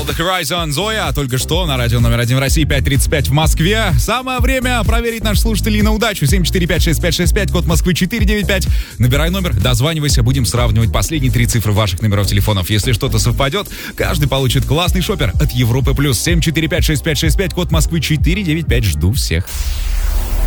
The Horizon, Зоя, только что на радио номер 1 в России, 5:35 в Москве. Самое время проверить наших слушателей на удачу. 7456565, код Москвы 495. Набирай номер, дозванивайся, будем сравнивать последние 3 цифры ваших номеров телефонов. Если что-то совпадет, каждый получит классный шопер от Европы+. 7456565, код Москвы 495. Жду всех.